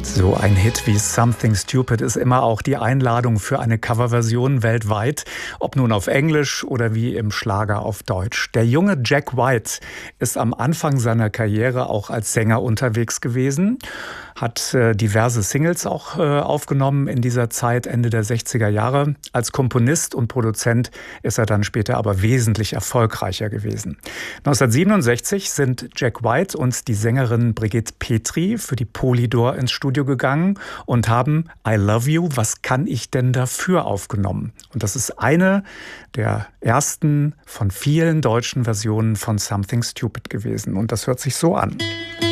So ein Hit wie Something Stupid ist immer auch die Einladung für eine Coverversion weltweit, ob nun auf Englisch oder wie im Schlager auf Deutsch. Der junge Jack White ist am Anfang seiner Karriere auch als Sänger unterwegs gewesen, hat diverse Singles auch aufgenommen in dieser Zeit, Ende der 60er Jahre. Als Komponist und Produzent ist er dann später aber wesentlich erfolgreicher gewesen. 1967 sind Jack White und die Sängerin Brigitte Petri für die Polydor ins Studio gegangen und haben I Love You, was kann ich denn dafür aufgenommen. Und das ist eine der ersten von vielen deutschen Versionen von Something Stupid gewesen. Und das hört sich so an.